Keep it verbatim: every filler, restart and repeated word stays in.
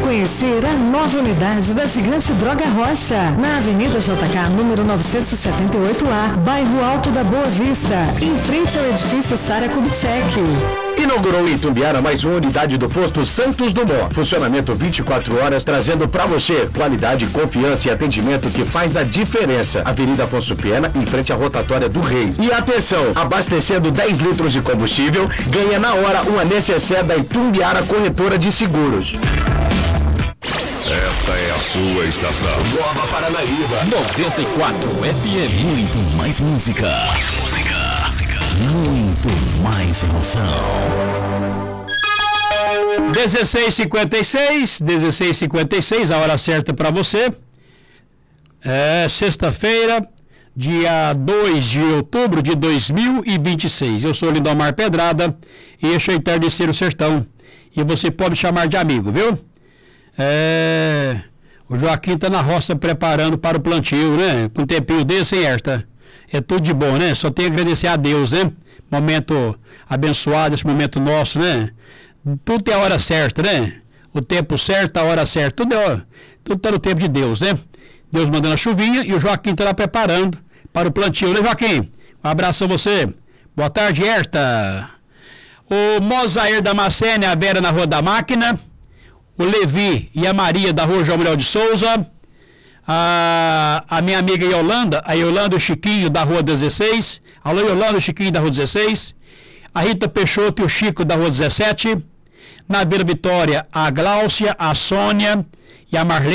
conhecer a nova unidade da Gigante Droga Rocha, na Avenida J K, número novecentos e setenta e oito A, bairro Alto da Boa Vista, em frente ao edifício Sara Kubitschek. Inaugurou em Itumbiara mais uma unidade do posto Santos Dumont. Funcionamento vinte e quatro horas, trazendo para você qualidade, confiança e atendimento que faz a diferença. Avenida Afonso Pena, em frente à rotatória do Rei. E atenção, abastecendo dez litros de combustível, ganha na hora uma necessaire da Itumbiara Corretora de Seguros. Esta é a sua estação. Nova Paranaíba. noventa e quatro F M. Muito mais música. Mais música. Muito mais emoção. dezesseis e cinquenta e seis, dezesseis e cinquenta e seis, a hora certa para você. É sexta-feira, dia dois de outubro de dois mil e vinte e seis. Eu sou Lindomar Pedrada e este é o Entardecer o Sertão. E você pode me chamar de amigo, viu? É... O Joaquim está na roça preparando para o plantio, né? Com um tempinho desse, hein, Herta? É tudo de bom, né? Só tenho que agradecer a Deus, né? Momento abençoado, esse momento nosso, né? Tudo tem a hora certa, né? O tempo certo, a hora certa. Tudo é, tudo tá no tempo de Deus, né? Deus mandando a chuvinha e o Joaquim está lá preparando para o plantio, né, Joaquim? Um abraço a você. Boa tarde, Herta. O Mozair da Macene, a Vera na Rua da Máquina. O Levi e a Maria da Rua João Manuel de Souza. A, a minha amiga Yolanda, a Yolanda e o Chiquinho da Rua dezesseis. Alô, Yolanda e o Chiquinho da Rua dezesseis. A Rita Peixoto e o Chico da Rua dezessete. Na Vila Vitória, a Gláucia, a Sônia e a Marlene.